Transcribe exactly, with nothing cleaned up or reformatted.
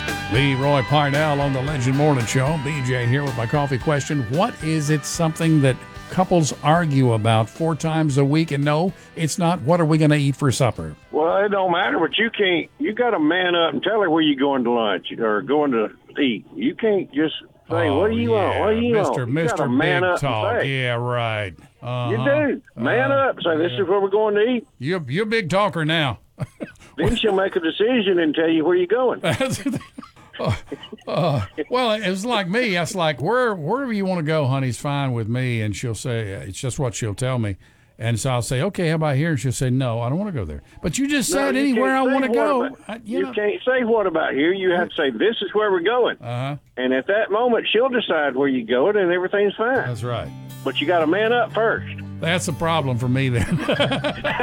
Leroy Parnell on the Legend Morning Show. B J here with my coffee question. What is it something that couples argue about four times a week? And no, it's not what are we going to eat for supper? Well, it don't matter, but you can't, you got to man up and tell her where you going to lunch or going to eat. You can't just say, Oh, what do you yeah. want? What do you Mister want? You Mister gotta man Big up and Talk. say. Yeah, right. Uh-huh. You do. Man Uh, up. Say, this yeah. is where we're going to eat. You're, you're a big talker now. Then she'll make a decision and tell you where you're going. uh, uh, well, it's like me. It's like, where, wherever you want to go, honey's fine with me. And she'll say, it's just what she'll tell me. And so I'll say, okay, how about here? And she'll say, no, I don't want to go there. But you just No, said you anywhere I can't say want to what go. about- I, you You know. can't say what about here. You have to say, this is where we're going. Uh-huh. And at that moment, she'll decide where you're going, and everything's fine. That's right. But you got to man up first. That's a problem for me then.